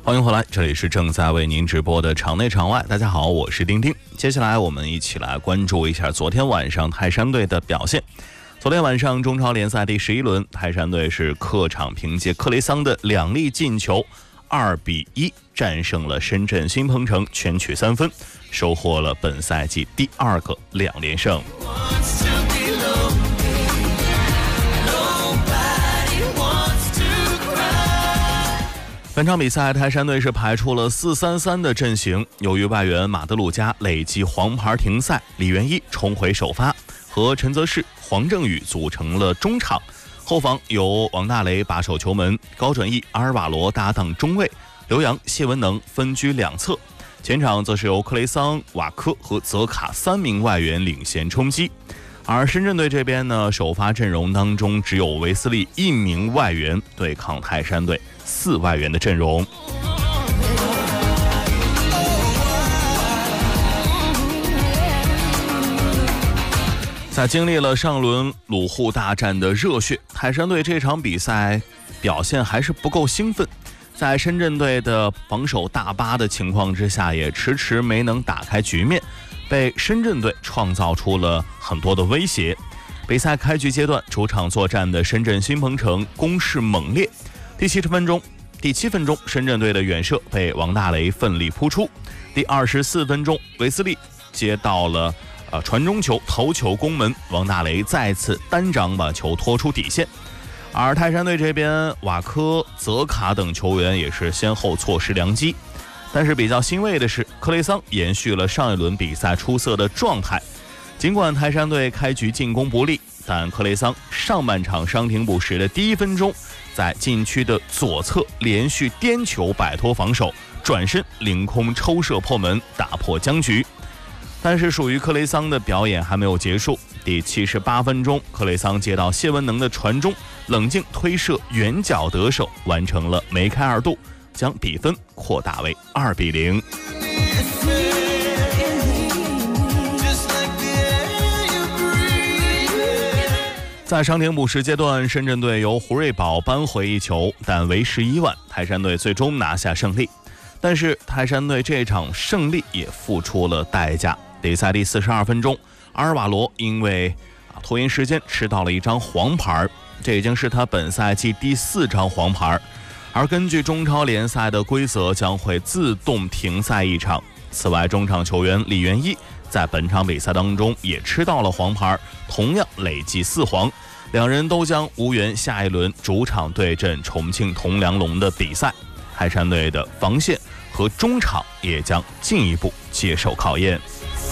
欢迎回来，这里是正在为您直播的场内场外。大家好，我是丁丁。接下来我们一起来关注一下昨天晚上泰山队的表现。昨天晚上中超联赛第11轮，泰山队是客场凭借克雷桑的2粒进球2-1战胜了深圳新鹏城，全取3分，收获了本赛季第2个2连胜。本场比赛，泰山队是排出了4-3-3的阵型，由于外援马德鲁加累计黄牌停赛，李元一重回首发，和陈泽世、黄正宇组成了中场，后防由王大雷把守球门，高准翼、阿尔瓦罗搭档中卫，刘洋、谢文能分居两侧，前场则是由克雷桑、瓦科和泽卡3名外援领衔冲击。而深圳队这边呢，首发阵容当中只有维斯利1名外援对抗泰山队4外援的阵容。在经历了上轮鲁沪大战的热血，泰山队这场比赛表现还是不够兴奋，在深圳队的防守大巴的情况之下，也迟迟没能打开局面，被深圳队创造出了很多的威胁。比赛开局阶段，主场作战的深圳新鹏城攻势猛烈，第7分钟，深圳队的远射被王大雷奋力扑出。第24分钟，维斯利接到了传中球，头球攻门，王大雷再次单掌把球拖出底线。而泰山队这边，瓦科、泽卡等球员也是先后错失良机。但是比较欣慰的是，克雷桑延续了上一轮比赛出色的状态。尽管泰山队开局进攻不利，但克雷桑上半场伤停补时的第1分钟，在禁区的左侧连续颠球摆脱防守，转身凌空抽射破门，打破僵局。但是属于克雷桑的表演还没有结束。第78分钟，克雷桑接到谢文能的传中，冷静推射远角得手，完成了梅开2度，将比分扩大为2-0。在伤停补时阶段，深圳队由胡瑞宝扳回1球，但为时已晚，泰山队最终拿下胜利。但是泰山队这场胜利也付出了代价。比赛第42分钟，阿尔瓦罗因为拖延时间吃到了1张黄牌，这已经是他本赛季第4张黄牌。而根据中超联赛的规则，将会自动停赛1场。此外，中场球员李元一在本场比赛当中也吃到了黄牌，同样累计4黄，两人都将无缘下一轮主场对阵重庆铜梁龙的比赛。泰山队的防线和中场也将进一步接受考验。